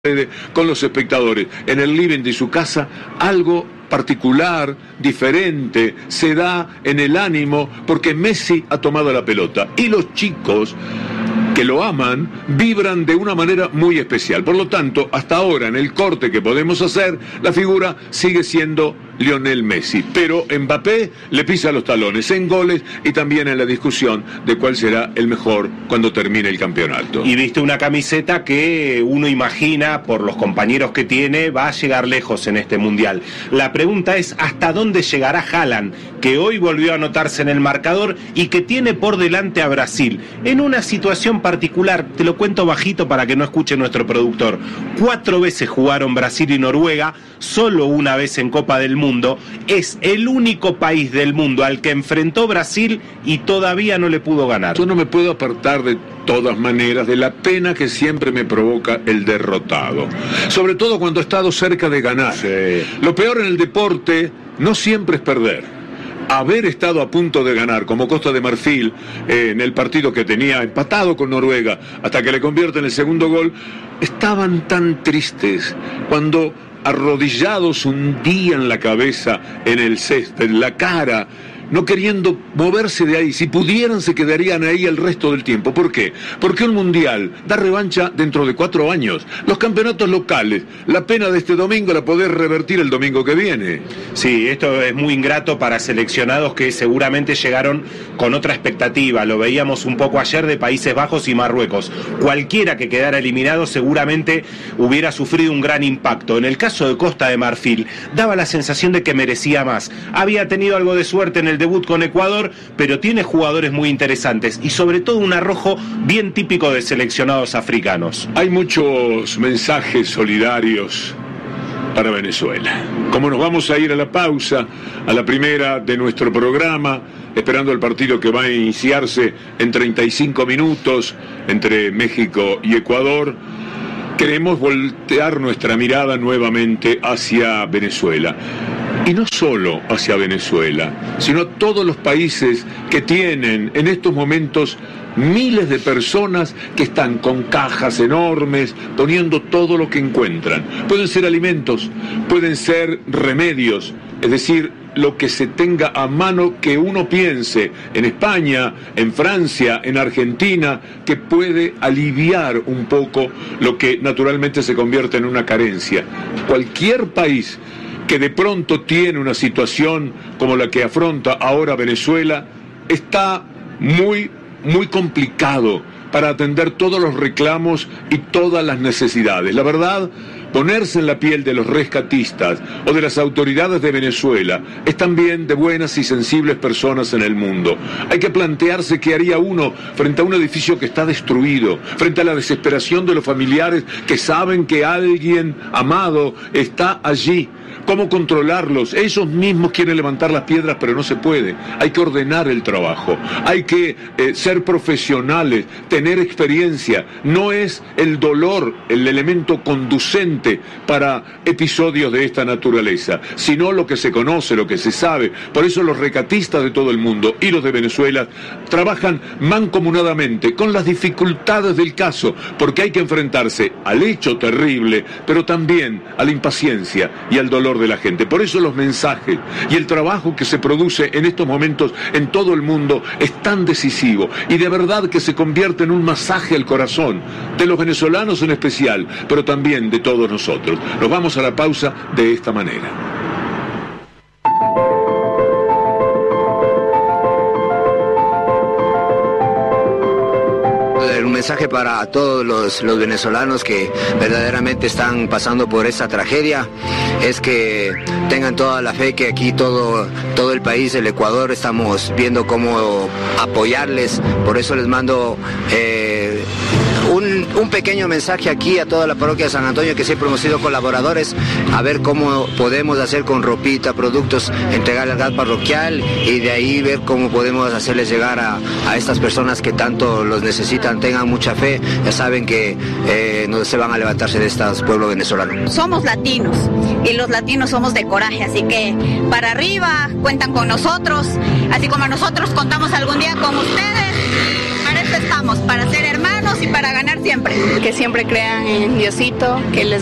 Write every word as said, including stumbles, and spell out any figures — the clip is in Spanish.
con los espectadores en el living de su casa, algo particular, diferente, se da en el ánimo porque Messi ha tomado la pelota y los chicos que lo aman vibran de una manera muy especial. Por lo tanto, hasta ahora en el corte que podemos hacer, la figura sigue siendo Lionel Messi, pero Mbappé le pisa los talones en goles y también en la discusión de cuál será el mejor cuando termine el campeonato. Y viste una camiseta que uno imagina, por los compañeros que tiene, va a llegar lejos en este mundial. La pregunta es ¿hasta dónde llegará Haaland, que hoy volvió a anotarse en el marcador y que tiene por delante a Brasil en una situación particular? Te lo cuento bajito para que no escuche nuestro productor. Cuatro veces jugaron Brasil y Noruega, solo una vez en Copa del Mundo. Es el único país del mundo al que enfrentó Brasil y todavía no le pudo ganar. Yo no me puedo apartar de todas maneras de la pena que siempre me provoca el derrotado, sobre todo cuando ha estado cerca de ganar. Sí. Lo peor en el deporte no siempre es perder. Haber estado a punto de ganar, como Costa de Marfil, eh, en el partido que tenía empatado con Noruega, hasta que le convierten el segundo gol, estaban tan tristes cuando arrodillados hundían la cabeza en el césped, la cara, no queriendo moverse de ahí. Si pudieran, se quedarían ahí el resto del tiempo. ¿Por qué? Porque un mundial da revancha dentro de cuatro años. Los campeonatos locales, la pena de este domingo la poder revertir el domingo que viene. Sí, esto es muy ingrato para seleccionados que seguramente llegaron con otra expectativa. Lo veíamos un poco ayer de Países Bajos y Marruecos. Cualquiera que quedara eliminado seguramente hubiera sufrido un gran impacto. En el caso de Costa de Marfil, daba la sensación de que merecía más. Había tenido algo de suerte en el debut con Ecuador, pero tiene jugadores muy interesantes y sobre todo un arrojo bien típico de seleccionados africanos. Hay muchos mensajes solidarios para Venezuela. Como nos vamos a ir a la pausa, a la primera de nuestro programa, esperando el partido que va a iniciarse en treinta y cinco minutos entre México y Ecuador, queremos voltear nuestra mirada nuevamente hacia Venezuela. Y no solo hacia Venezuela, sino a todos los países que tienen en estos momentos miles de personas que están con cajas enormes poniendo todo lo que encuentran. Pueden ser alimentos, pueden ser remedios, es decir, lo que se tenga a mano que uno piense en España, en Francia, en Argentina, que puede aliviar un poco lo que naturalmente se convierte en una carencia. Cualquier país que de pronto tiene una situación como la que afronta ahora Venezuela, está muy, muy complicado para atender todos los reclamos y todas las necesidades. La verdad, ponerse en la piel de los rescatistas o de las autoridades de Venezuela es también de buenas y sensibles personas en el mundo. Hay que plantearse qué haría uno frente a un edificio que está destruido, frente a la desesperación de los familiares que saben que alguien amado está allí. ¿Cómo controlarlos? Ellos mismos quieren levantar las piedras, pero no se puede. Hay que ordenar el trabajo, hay que eh, ser profesionales, tener experiencia. No es el dolor el elemento conducente para episodios de esta naturaleza, sino lo que se conoce, lo que se sabe. Por eso los rescatistas de todo el mundo y los de Venezuela trabajan mancomunadamente con las dificultades del caso, porque hay que enfrentarse al hecho terrible, pero también a la impaciencia y al dolor de la gente. Por eso los mensajes y el trabajo que se produce en estos momentos en todo el mundo es tan decisivo y de verdad que se convierte en un masaje al corazón de los venezolanos en especial, pero también de todos nosotros. Nos vamos a la pausa de esta manera. Un mensaje para todos los, los venezolanos que verdaderamente están pasando por esta tragedia es que tengan toda la fe que aquí todo, todo el país, el Ecuador, estamos viendo cómo apoyarles. Por eso les mando eh, un, un pequeño mensaje aquí a toda la parroquia de San Antonio, que siempre hemos sido colaboradores, a ver cómo podemos hacer con ropita, productos, entregarle al gas parroquial y de ahí ver cómo podemos hacerles llegar a, a estas personas que tanto los necesitan. Tengan mucha fe, ya saben que eh, no se van a levantarse de estos pueblos venezolanos. Somos latinos y los latinos somos de coraje, así que para arriba, cuentan con nosotros, así como nosotros contamos algún día con ustedes. Para eso estamos, para ser hermanos y para ganar siempre. Que siempre crean en Diosito, que les